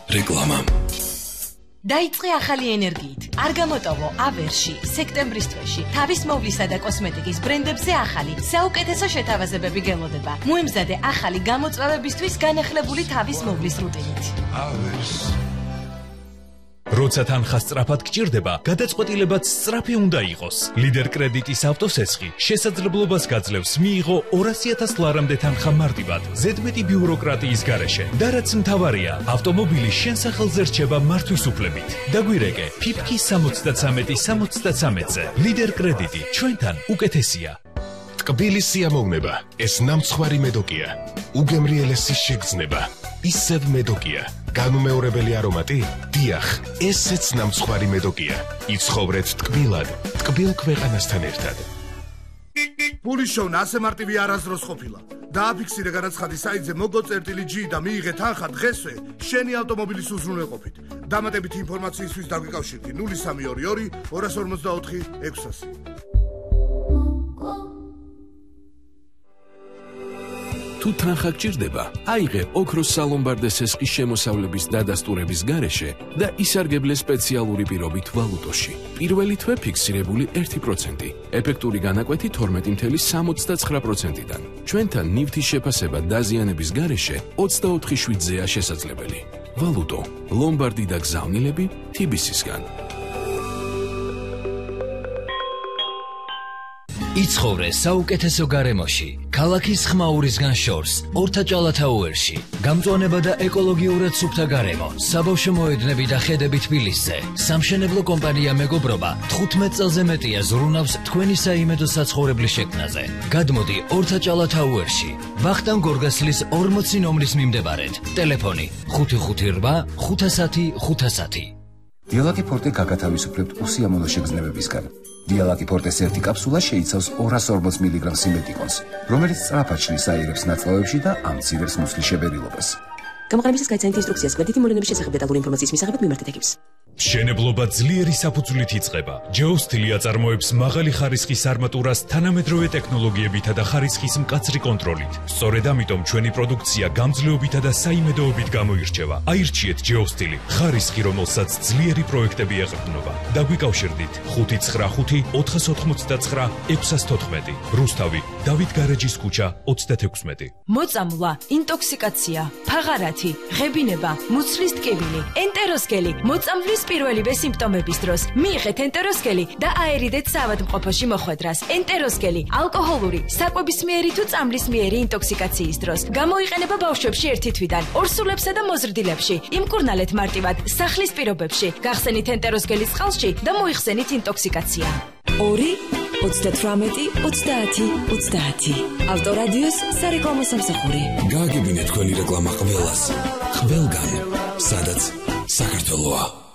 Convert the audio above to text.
რეკლამა. დაიწყე ახალი ენერგიით. არ გამოტოვო ავერში, სექტემბრის თვეში. თავის მოვლისა და კოსმეტიკის ბრენდებზე ახალი, საუკეთესო შეთავაზებები გელოდება. მოემზადე ახალი გამოწვევებისთვის განახლებული თავის მოვლის რუტინით. ავერს. როცა თანხა სწრაფად გჭირდება, გადაწყვეტილებაც სწრაფი უნდა იყოს. ლიდერ კრედიტის ავტოსესხი შესაძლებლობას გაძლევს მიიღო 200,000 ლარამდე თანხა მარტივად, ზედმეტი ბიუროკრატიის გარეშე. და რაც მთავარია, ავტომობილი შენ სახელზე რჩება მართვის უფლებით. დაგვირეკე ფიფკი 73-ზე. ლიდერ კრედიტი ჩვენთან უკეთესია. ტკბილი სიამოვნება, ეს ნამცხვარი მედოკია. უგემრიელესი შეგრძნება, ისევ მედოკია. განუმეორებელი არომატი? დიახ, ესეც ნამცხვარი მედოკია. იცხოვრეთ ტკბილად, ტკბილ ქვეყანასთან ერთად. პულის შოვნა ასე მარტივი არასდროს ყოფილა. დააფიქსირე განაცხადი საიტზე მოგო.g და მიიღე თანხა დღესვე შენი ავტომობილის უზრუნველყოფით. დამატებითი ინფორმაციისთვის დაგვიკავშირდი 0322 254 600. თუ თანხა გჭირდება, აიღე ოქროს სალომბარდე სესხის შემოსავლების დადასტურების გარეშე და ისარგებლე სპეციალური პირობით ვალუტოში. პირველი თვე ფიქსირებული 1%, ეფექტური განაკვეთი 12.69%-დან. ჩვენთან ნივთის შეფასება დაზიანების გარეშე 24/7-ზეა შესაძლებელი. ვალუტო, ლომბარდი და გზავნილები TBC-სგან. იცხოვრე საუკეთესო გარემოში, ქალაქის ხმაურისგან შორს, ორთაჭალათაუერში, გამწვანება და ეკოლოგიურად სუფთა გარემო, საბავშვო მოედნები და ხედები თბილისზე. სამშენებლო კომპანია მეგობრობა 15 წელზე მეტია ზრუნავს თქვენი საიმედო საცხოვრებლის შექმნაზე. გადმოდი ორთაჭალათაუერში, ვახტანგ გორგასლის 40 ნომრის მიმდებარედ. ტელეფონი 558 510 510. დიალაკი ფორტე გაგათავისუფლებთ უსიამოვნო შეგრძნებებისგან. დიალაკი ფორტეს ერთი კაფსულა შეიცავს 240 მგ სიმეტიკონს, რომელიც სწრაფად შლის აირებს ნაწლავებში და ამცირებს მუცლის შებერილობას. გამოყენებისას გაიცანით ინსტრუქციას გვერდითი მოვლენების შესახებ დეტალური ინფორმაციის მისაღებად მიმართეთ ექიმს. მშენებლობა ძლიერი საფუძვლით იწყება. ჯეოსტილი აწარმოებს მაღალი ხარისხის არმატურას თანამედროვე ტექნოლოგიებითა და ხარისხის მკაცრი კონტროლით. სწორედ ამიტომ ჩვენი პროდუქცია გამძლეობითა და საიმედოობით გამოირჩევა. აირჩიეთ ჯეოსტილი, ხარისხი, რომელსაც ძლიერი პროექტები ეყრდნობა. დაგვიკავშირდით 595 489 614. რუსთავი, დავით გარეჯის ქუჩა 36. მოწამვლა, ინტოქსიკაცია, ფაღარათი, ღებინება, მუცლის ტკივილი, ენტეროსკელი, მოწამვლის პირველივე სიმპტომების დროს მიიღეთ ენტეროსკელი და აერიდეთ საავადმყოფოში მოხვედრას. ენტეროსკელი ალკოჰოლური, საკვებისმიერი თუ წამლისმიერი ინტოქსიკაციის დროს გამოიყენება ბავშვებში 1 თვიდან, ორსულებსა და მოზრდილებში. იმკურნალეთ მარტივად სახლის პირობებში. გახსენით ენტეროსკელის წყალში და მოიხსენით ინტოქსიკაცია. 2 38 30 30. ავტორადიოს სარეკლამო სამსახური. გააგებინეთ თქვენი რეკლამა ყველას, ყველგან, სადაც საქართველოა.